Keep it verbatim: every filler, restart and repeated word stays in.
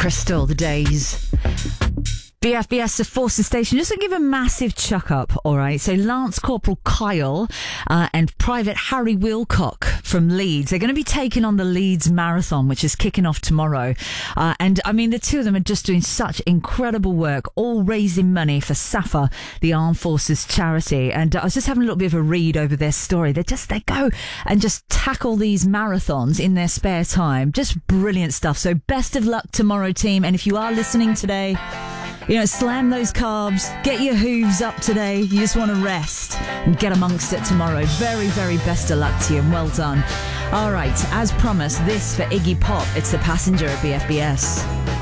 Crystal, the days. B F B S, the Forces Station. Just to give a massive chuck up, all right? So Lance Corporal Kyle uh, and Private Harry Wilcock from Leeds, they're going to be taking on the Leeds Marathon, which is kicking off tomorrow. Uh, and, I mean, the two of them are just doing such incredible work, all raising money for SAFA, the Armed Forces charity. And uh, I was just having a little bit of a read over their story. They just, they go and just tackle these marathons in their spare time. Just brilliant stuff. So best of luck tomorrow, team. And if you are listening today, you know, slam those carbs, get your hooves up today. You just want to rest and get amongst it tomorrow. Very, very best of luck to you and well done. All right, as promised, this for Iggy Pop. It's The Passenger at B F B S.